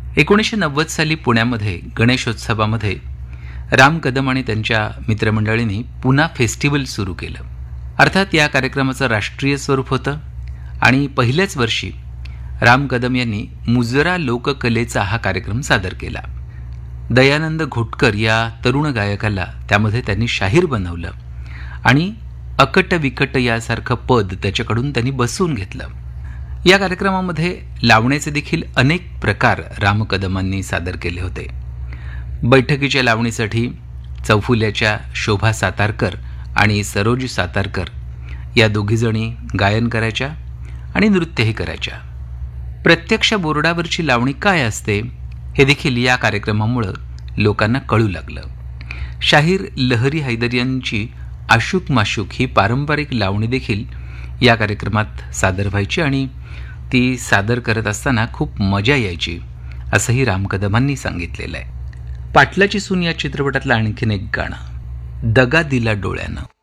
1990 साली पुण्यामध्ये गणेशोत्सवामध्ये राम कदम आणि त्यांच्या मित्रमंडळींनी पुन्हा फेस्टिवल सुरू केलं. अर्थात या कार्यक्रमाचं राष्ट्रीय स्वरूप होतं आणि पहिल्याच वर्षी राम कदम यांनी मुजरा लोककलेचा हा कार्यक्रम सादर केला. दयानंद घोटकर या तरुण गायकाला त्यामध्ये त्यांनी शाहीर बनवलं आणि अकट विकट यासारखं पद त्याच्याकडून त्यांनी बसवून घेतलं. या कार्यक्रमामध्ये लावण्याचे देखील अनेक प्रकार राम कदमांनी सादर केले होते. बैठकीच्या लावणीसाठी चौफुल्याच्या शोभा सातारकर आणि सरोज सातारकर या दोघीजणी गायन करायच्या आणि नृत्यही करायच्या. प्रत्यक्ष बोर्डावरची लावणी काय असते हे देखील या कार्यक्रमामुळं लोकांना कळू लागलं. शाहीर लहरी हैदर यांची आशुक माशुक ही पारंपरिक लावणी देखील या कार्यक्रमात सादर व्हायची आणि ती सादर करत असताना खूप मजा यायची असंही राम कदमांनी सांगितलेलं आहे. पाटलाची सून या चित्रपटातलं आणखीन एक गाणं, दगा दिला डोळ्यानं.